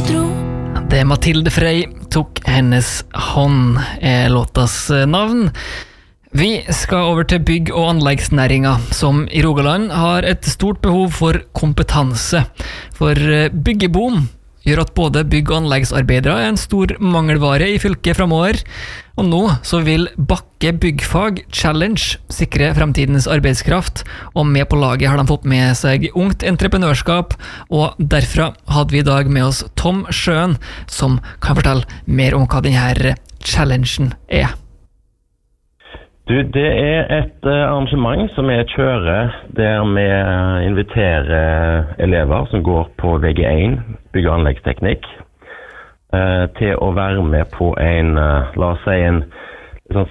tro. Det Mathilde Frey tok hennes hånd låtas navn. Vi skal over til bygg- og anleggsnæringa, som i Rogaland har et stort behov for kompetanse. For byggeboom gjør at både bygg- og anleggsarbeidere en stor mangelvare i fylket fremover. Og nå så vil Bakke Byggfag Challenge sikre fremtidens arbeidskraft, og med på laget har de fått med seg ungt entreprenørskap, og derfra hadde vi i dag med oss Tom Sjøen, som kan fortelle mer om hva denne challengen er. Du, det et arrangement som jeg kjører der vi inviterer elever som går på VG1, bygg- og anleggsteknikk, til å være med på la oss si en sånn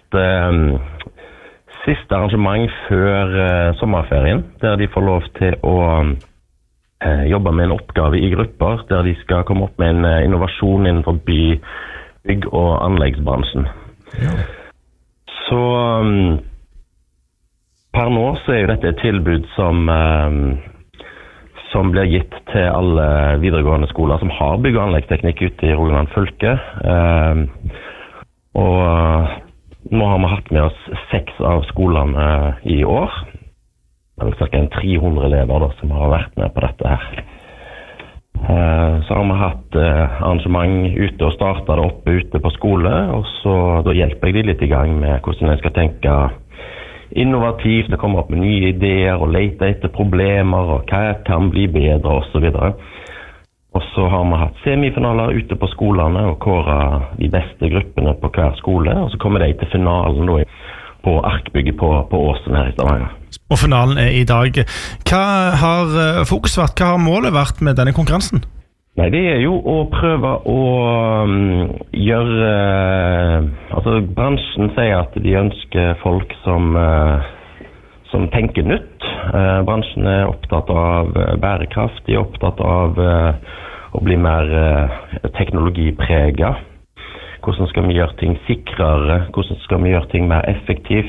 siste arrangement før sommerferien, der de får lov til å jobbe med en oppgave i grupper, der de skal komme opp med en innovasjon innenfor bygg- og anleggsbransjen. Ja. Så per nå så jo dette et tilbud som blir gitt til alle videregående skoler som har bygg- og anleggsteknikk ute i Rogaland fylke. Og nå har vi hatt med oss 6 av skolene i år. Det ca. 300 elever da, som har vært med på dette her. Så har vi hatt arrangement ute og startet det oppe ute på skole, og så da hjelper jeg de litt i gang med hvordan jeg skal tenke innovativt, det kommer opp med nye ideer og lete etter problemer og hva kan bli bedre og så videre. Og så har vi hatt semifinaler ute på skolene og kåret de beste gruppene på hver skole, og så kommer de til finalen da på Arkbygget på Åsen her i Stavanger. Og finalen i dag. Hva har fokus vært? Hva har målet vært med denne konkurransen? Nei, det jo å prøve å gjøre... altså, bransjen sier at de ønsker folk som tenker nytt. Bransjen opptatt av bærekraft, de opptatt av å bli mer teknologipreget. Hvordan skal vi gjøre ting sikrere? Hvordan skal vi gjøre ting mer effektivt?